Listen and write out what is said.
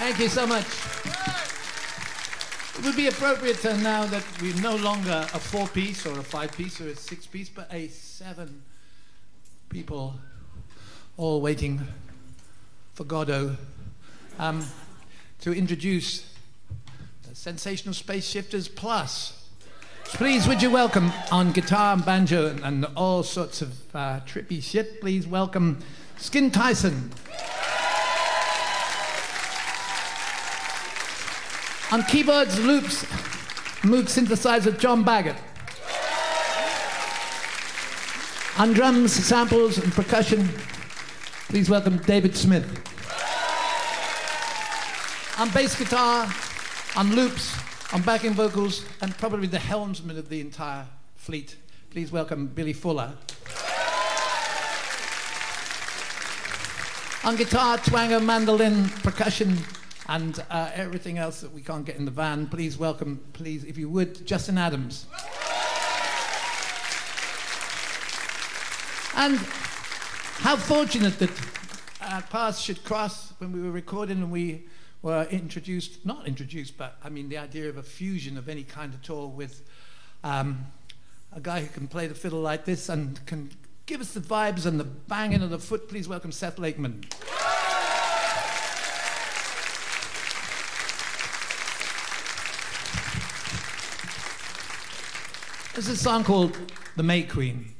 Thank you so much. It would be appropriate to now that we're no longer a 4-piece or a 5-piece or a 6-piece, but a 7 people all waiting for Godot, to introduce the Sensational Space Shifters Plus. Please, would you welcome on guitar and banjo and all sorts of trippy shit, please welcome Skin Tyson. On keyboards, loops, Moog synthesizer, John Baggett. On drums, samples, and percussion, please welcome David Smith. On bass guitar, on loops, on backing vocals, and probably the helmsman of the entire fleet, please welcome Billy Fuller. On guitar, twanger, mandolin, percussion, and everything else that we can't get in the van, please welcome, please, if you would, Justin Adams. And how fortunate that our paths should cross when we were recording and we were not introduced, but I mean the idea of a fusion of any kind at all with a guy who can play the fiddle like this and can give us the vibes and the banging of the foot. Please welcome Seth Lakeman. This is a song called The May Queen.